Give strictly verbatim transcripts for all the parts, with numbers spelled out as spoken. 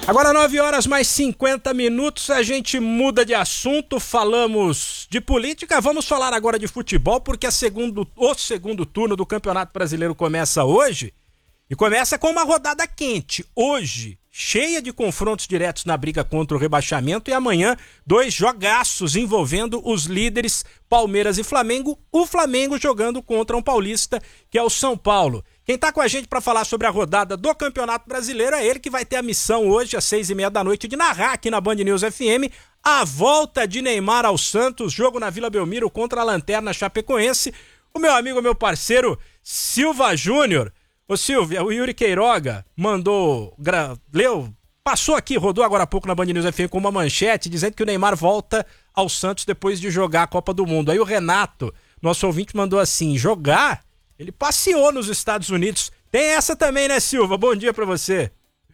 Agora nove horas mais cinquenta minutos, a gente muda de assunto, falamos de política, vamos falar agora de futebol, porque a segundo, o segundo turno do Campeonato Brasileiro começa hoje, e começa com uma rodada quente, hoje, cheia de confrontos diretos na briga contra o rebaixamento, e amanhã dois jogaços envolvendo os líderes Palmeiras e Flamengo, o Flamengo jogando contra um paulista, que é o São Paulo. Quem tá com a gente para falar sobre a rodada do Campeonato Brasileiro é ele que vai ter a missão hoje, às seis e meia da noite, de narrar aqui na Band News F M a volta de Neymar ao Santos, jogo na Vila Belmiro contra a Lanterna Chapecoense. O meu amigo, meu parceiro, Silva Júnior. Ô Silvia, o Yuri Queiroga mandou, gra, leu, passou aqui, rodou agora há pouco na Band News F M com uma manchete dizendo que o Neymar volta ao Santos depois de jogar a Copa do Mundo. Aí o Renato, nosso ouvinte, mandou assim, jogar? Ele passeou nos Estados Unidos. Tem essa também, né, Silva? Bom dia pra você.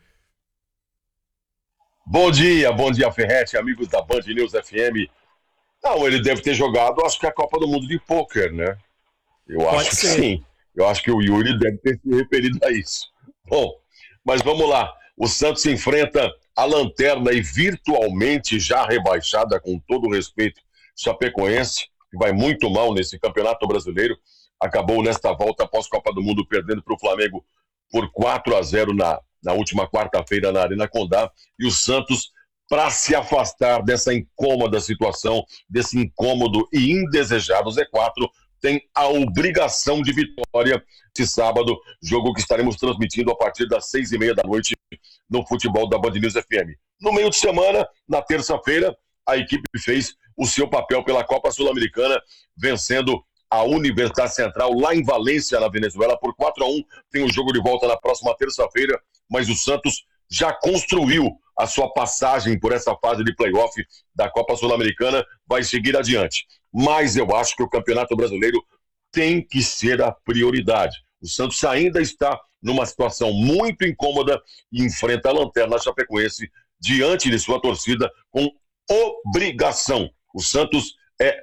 Bom dia, bom dia, Ferretti, amigos da Band News F M. Não, ele deve ter jogado, acho que a Copa do Mundo de pôquer, né? Eu Pode acho ser. que sim. Eu acho que o Yuri deve ter se referido a isso. Bom, mas vamos lá. O Santos enfrenta a Lanterna e virtualmente já rebaixada, com todo o respeito, Chapecoense, que vai muito mal nesse Campeonato Brasileiro. Acabou nesta volta após Copa do Mundo perdendo para o Flamengo por quatro a zero na, na última quarta-feira na Arena Condá. E o Santos, para se afastar dessa incômoda situação, desse incômodo e indesejável Z quatro, tem a obrigação de vitória esse sábado, jogo que estaremos transmitindo a partir das seis e meia da noite no futebol da Band News F M. No meio de semana, na terça-feira, a equipe fez o seu papel pela Copa Sul-Americana, vencendo a Universidade Central lá em Valência, na Venezuela, por quatro a um. Tem o jogo de volta na próxima terça-feira, mas o Santos já construiu a sua passagem por essa fase de play-off da Copa Sul-Americana, vai seguir adiante. Mas eu acho que o Campeonato Brasileiro tem que ser a prioridade. O Santos ainda está numa situação muito incômoda e enfrenta a Lanterna Chapecoense diante de sua torcida com obrigação. O Santos é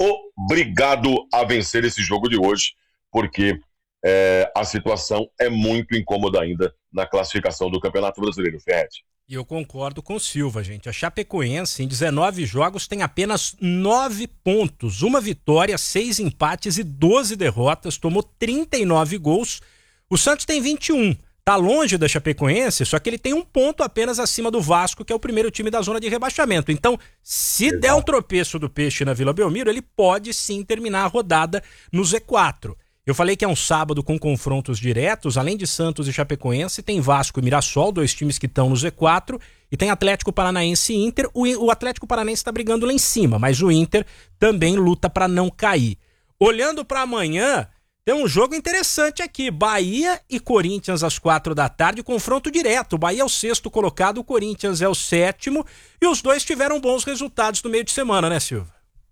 obrigado a vencer esse jogo de hoje, porque é, a situação é muito incômoda ainda na classificação do Campeonato Brasileiro, Ferretti. E eu concordo com o Silva, gente. A Chapecoense, em dezenove jogos, tem apenas nove pontos, uma vitória, seis empates e doze derrotas, tomou trinta e nove gols. O Santos tem vinte e um. Tá longe da Chapecoense, só que ele tem um ponto apenas acima do Vasco, que é o primeiro time da zona de rebaixamento. Então, se Exato. der um tropeço do Peixe na Vila Belmiro, ele pode sim terminar a rodada no Z quatro. Eu falei que é um sábado com confrontos diretos, além de Santos e Chapecoense, tem Vasco e Mirassol, dois times que estão no Z quatro, e tem Atlético Paranaense e Inter. O, o Atlético Paranaense está brigando lá em cima, mas o Inter também luta para não cair. Olhando para amanhã, tem um jogo interessante aqui, Bahia e Corinthians às quatro da tarde, confronto direto. O Bahia é o sexto colocado, o Corinthians é o sétimo, e os dois tiveram bons resultados no meio de semana, né, Silva?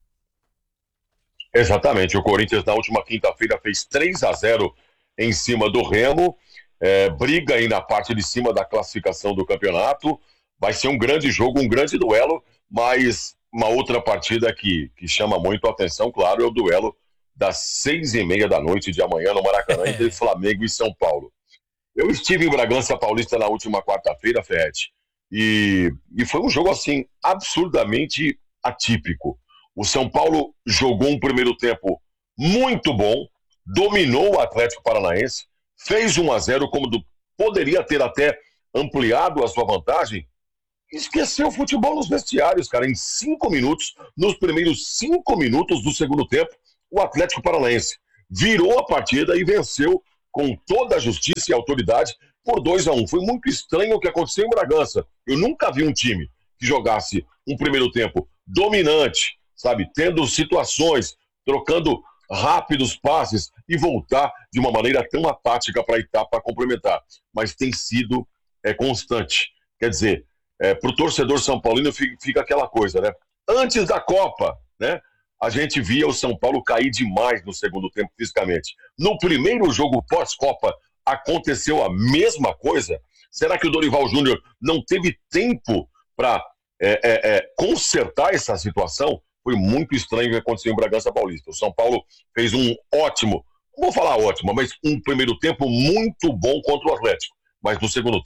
Exatamente, o Corinthians na última quinta-feira fez três a zero em cima do Remo, é, briga aí na parte de cima da classificação do campeonato. Vai ser um grande jogo, um grande duelo, mas uma outra partida que, que chama muito a atenção, claro, é o duelo das seis e meia da noite de amanhã no Maracanã, entre Flamengo e São Paulo. Eu estive em Bragança Paulista na última quarta-feira, Ferretti, e, e foi um jogo assim absurdamente atípico. O São Paulo jogou um primeiro tempo muito bom, dominou o Atlético Paranaense, fez um a zero, como do, poderia ter até ampliado a sua vantagem, esqueceu o futebol nos vestiários, cara. Em cinco minutos, nos primeiros cinco minutos do segundo tempo, o Atlético Paranaense virou a partida e venceu com toda a justiça e autoridade por dois a um. Foi muito estranho o que aconteceu em Bragança. Eu nunca vi um time que jogasse um primeiro tempo dominante, sabe, tendo situações, trocando rápidos passes e voltar de uma maneira tão apática para a etapa complementar. Mas tem sido é, constante. Quer dizer, é, para o torcedor são paulino fica, fica aquela coisa, né? Antes da Copa, né, a gente via o São Paulo cair demais no segundo tempo fisicamente. No primeiro jogo pós-Copa, aconteceu a mesma coisa? Será que o Dorival Júnior não teve tempo para é, é, é, consertar essa situação? Foi muito estranho o que aconteceu em Bragança Paulista. O São Paulo fez um ótimo, não vou falar ótimo, mas um primeiro tempo muito bom contra o Atlético. Mas no segundo tempo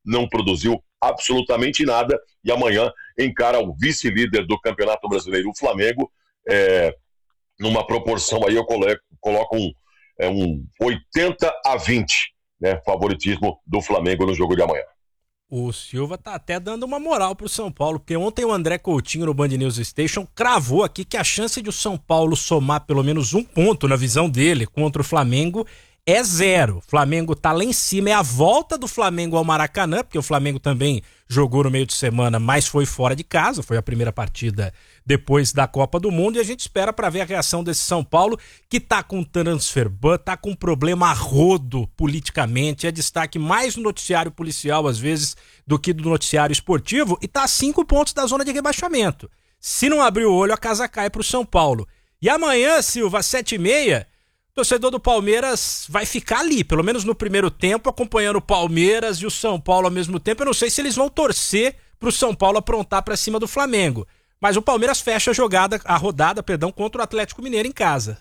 não produziu absolutamente nada e amanhã encara o vice-líder do Campeonato Brasileiro, o Flamengo, é, numa proporção aí eu coloco, coloco um, é, um oitenta a vinte, né, favoritismo do Flamengo no jogo de amanhã. O Silva tá até dando uma moral pro São Paulo, porque ontem o André Coutinho no Band News Station cravou aqui que a chance de o São Paulo somar pelo menos um ponto na visão dele contra o Flamengo é zero. O Flamengo tá lá em cima, é a volta do Flamengo ao Maracanã, porque o Flamengo também jogou no meio de semana, mas foi fora de casa, foi a primeira partida depois da Copa do Mundo, e a gente espera para ver a reação desse São Paulo, que tá com transfer ban, tá com problema a rodo politicamente, é destaque mais no noticiário policial às vezes do que do noticiário esportivo, e tá a cinco pontos da zona de rebaixamento. Se não abrir o olho, a casa cai pro São Paulo. E amanhã, Silva, às sete e meia, o torcedor do Palmeiras vai ficar ali, pelo menos no primeiro tempo, acompanhando o Palmeiras e o São Paulo ao mesmo tempo. Eu não sei se eles vão torcer pro São Paulo aprontar pra cima do Flamengo. Mas o Palmeiras fecha a jogada, a rodada, perdão, contra o Atlético Mineiro em casa.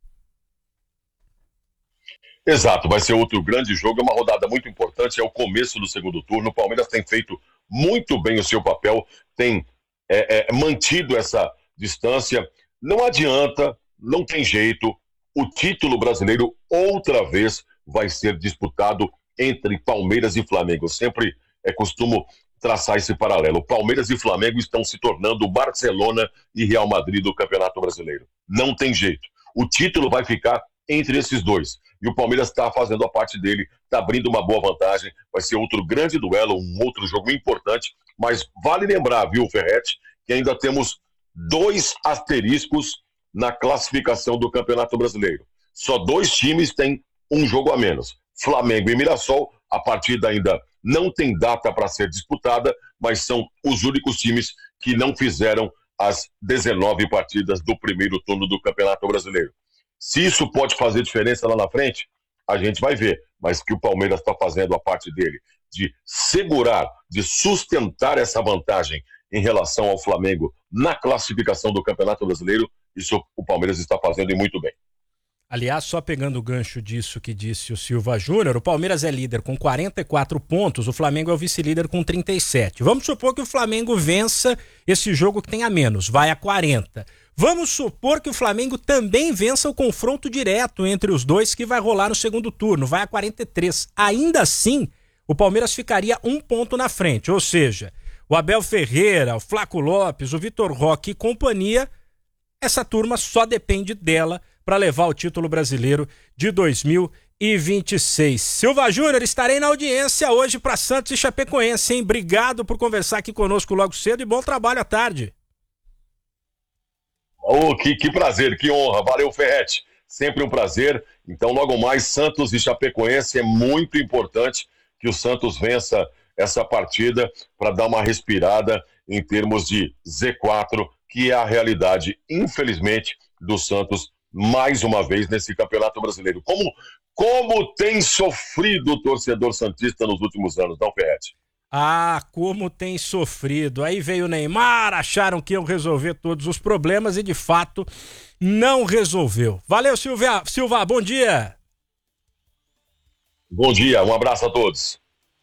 Exato, vai ser outro grande jogo, é uma rodada muito importante, é o começo do segundo turno. O Palmeiras tem feito muito bem o seu papel, tem é, é, mantido essa distância. Não adianta, não tem jeito. O título brasileiro, outra vez, vai ser disputado entre Palmeiras e Flamengo. Eu sempre é, costumo traçar esse paralelo. Palmeiras e Flamengo estão se tornando Barcelona e Real Madrid do Campeonato Brasileiro. Não tem jeito. O título vai ficar entre esses dois. E o Palmeiras está fazendo a parte dele, está abrindo uma boa vantagem. Vai ser outro grande duelo, um outro jogo importante. Mas vale lembrar, viu, Ferretti, que ainda temos dois asteriscos na classificação do Campeonato Brasileiro. Só dois times têm um jogo a menos. Flamengo e Mirassol, a partida ainda não tem data para ser disputada, mas são os únicos times que não fizeram as dezenove partidas do primeiro turno do Campeonato Brasileiro. Se isso pode fazer diferença lá na frente, a gente vai ver. Mas que o Palmeiras está fazendo a parte dele de segurar, de sustentar essa vantagem em relação ao Flamengo na classificação do Campeonato Brasileiro, isso o Palmeiras está fazendo e muito bem. Aliás, só pegando o gancho disso que disse o Silva Júnior, o Palmeiras é líder com quarenta e quatro pontos, o Flamengo é o vice-líder com trinta e sete. Vamos supor que o Flamengo vença esse jogo que tem a menos, vai a quarenta. Vamos supor que o Flamengo também vença o confronto direto entre os dois que vai rolar no segundo turno, vai a quarenta e três. Ainda assim, o Palmeiras ficaria um ponto na frente, ou seja, o Abel Ferreira, o Flaco Lopes, o Vitor Roque e companhia, essa turma só depende dela para levar o título brasileiro de dois mil e vinte e seis. Silva Júnior, estarei na audiência hoje para Santos e Chapecoense, hein? Obrigado por conversar aqui conosco logo cedo e bom trabalho à tarde. Oh, que, que prazer, que honra. Valeu, Ferretti. Sempre um prazer. Então, logo mais, Santos e Chapecoense, é muito importante que o Santos vença essa partida para dar uma respirada em termos de Z quatro, que é a realidade, infelizmente, do Santos mais uma vez nesse Campeonato Brasileiro. Como, como tem sofrido o torcedor santista nos últimos anos, não, Ferretti? Ah, como tem sofrido. Aí veio o Neymar, acharam que iam resolver todos os problemas e de fato não resolveu. Valeu, Silvia. Silva, bom dia. Bom dia, um abraço a todos.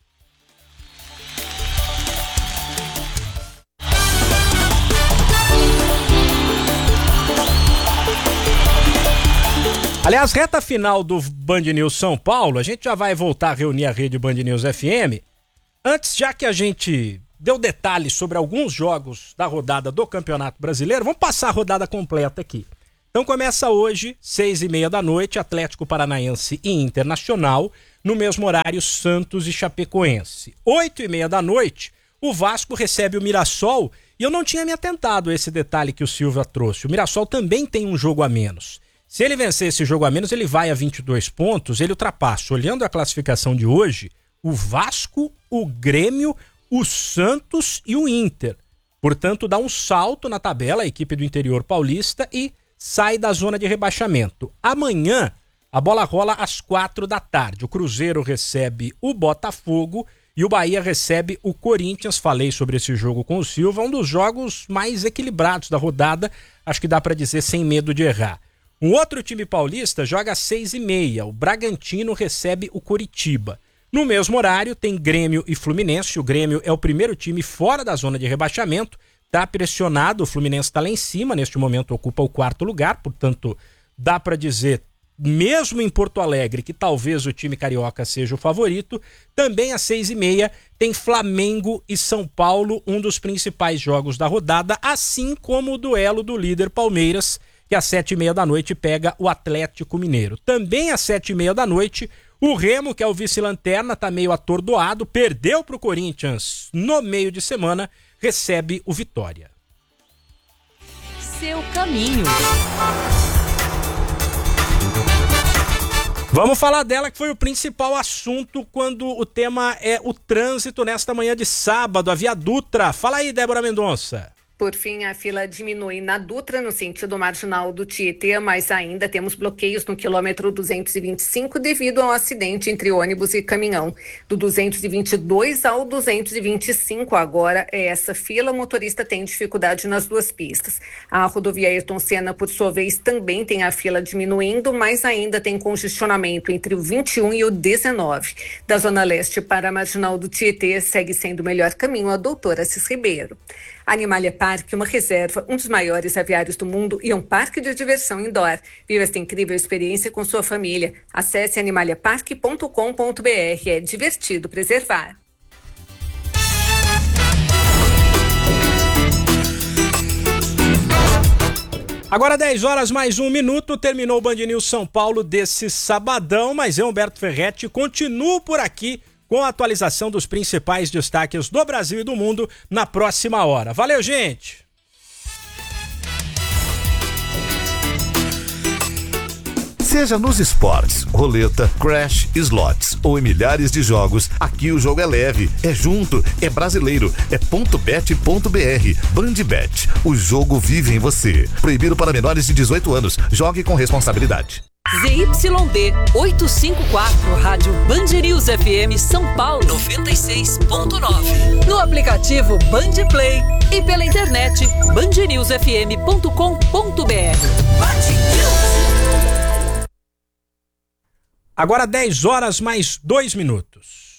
Aliás, reta final do Band News São Paulo, a gente já vai voltar a reunir a rede Band News F M. Antes, já que a gente deu detalhes sobre alguns jogos da rodada do Campeonato Brasileiro, vamos passar a rodada completa aqui. Então começa hoje, seis e meia da noite, Atlético Paranaense e Internacional, no mesmo horário, Santos e Chapecoense. Oito e meia da noite, o Vasco recebe o Mirassol, e eu não tinha me atentado a esse detalhe que o Silva trouxe. O Mirassol também tem um jogo a menos. Se ele vencer esse jogo a menos, ele vai a vinte e dois pontos, ele ultrapassa, olhando a classificação de hoje, o Vasco, o Grêmio, o Santos e o Inter. Portanto, dá um salto na tabela a equipe do interior paulista e sai da zona de rebaixamento. Amanhã, a bola rola às quatro da tarde. O Cruzeiro recebe o Botafogo e o Bahia recebe o Corinthians. Falei sobre esse jogo com o Silva, um dos jogos mais equilibrados da rodada, acho que dá para dizer sem medo de errar. Um outro time paulista joga às seis e meia. O Bragantino recebe o Coritiba. No mesmo horário tem Grêmio e Fluminense. O Grêmio é o primeiro time fora da zona de rebaixamento, tá pressionado, o Fluminense está lá em cima, neste momento ocupa o quarto lugar, portanto dá para dizer, mesmo em Porto Alegre, que talvez o time carioca seja o favorito. Também às seis e meia tem Flamengo e São Paulo, um dos principais jogos da rodada, assim como o duelo do líder Palmeiras, que às sete e meia da noite pega o Atlético Mineiro. Também às sete e meia da noite, o Remo, que é o vice-lanterna, tá meio atordoado, perdeu pro Corinthians no meio de semana, recebe o Vitória. Seu caminho. Vamos falar dela, que foi o principal assunto quando o tema é o trânsito nesta manhã de sábado, a Via Dutra. Fala aí, Débora Mendonça. Por fim, a fila diminui na Dutra, no sentido marginal do Tietê, mas ainda temos bloqueios no quilômetro duzentos e vinte e cinco devido ao acidente entre ônibus e caminhão. Do duzentos e vinte e dois ao duzentos e vinte e cinco, agora é essa fila, o motorista tem dificuldade nas duas pistas. A rodovia Ayrton Senna, por sua vez, também tem a fila diminuindo, mas ainda tem congestionamento entre o vinte e um e o dezenove. Da Zona Leste para a marginal do Tietê, segue sendo o melhor caminho a Doutora Assis Ribeiro. Animalia Park, uma reserva, um dos maiores aviários do mundo e um parque de diversão indoor. Viva esta incrível experiência com sua família. Acesse animalia park ponto com ponto b r. É divertido preservar. Agora dez horas mais um minuto, terminou o Band News São Paulo desse sabadão, mas eu, Humberto Ferretti, continuo por aqui com a atualização dos principais destaques do Brasil e do mundo na próxima hora. Valeu, gente! Seja nos esportes, roleta, crash, slots ou em milhares de jogos, aqui o jogo é leve, é junto, é brasileiro, é ponto bet ponto b r. Bandbet, o jogo vive em você. Proibido para menores de dezoito anos. Jogue com responsabilidade. Z Y D oitocentos e cinquenta e quatro, Rádio Band News F M São Paulo noventa e seis ponto nove. No aplicativo Band Play e pela internet band news f m ponto com ponto b r. Agora dez horas mais dois minutos.